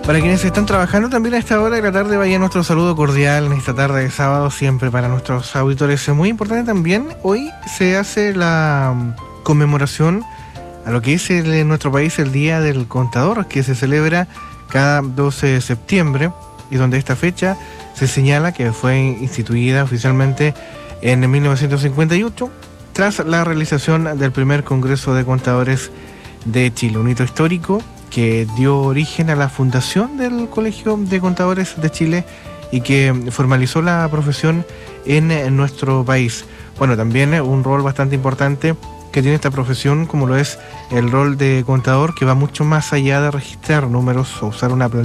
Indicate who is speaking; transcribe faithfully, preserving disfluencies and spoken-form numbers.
Speaker 1: Para quienes están trabajando también a esta hora de la tarde, vaya nuestro saludo cordial en esta tarde de sábado, siempre para nuestros auditores. Es muy importante también, hoy se hace la conmemoración a lo que es el, en nuestro país el Día del Contador, que se celebra cada doce de septiembre y donde esta fecha se señala que fue instituida oficialmente en mil novecientos cincuenta y ocho tras la realización del primer Congreso de Contadores de Chile, un hito histórico que dio origen a la fundación del Colegio de Contadores de Chile y que formalizó la profesión en, en nuestro país. Bueno, también un rol bastante importante que tiene esta profesión, como lo es el rol de contador, que va mucho más allá de registrar números o usar una planilla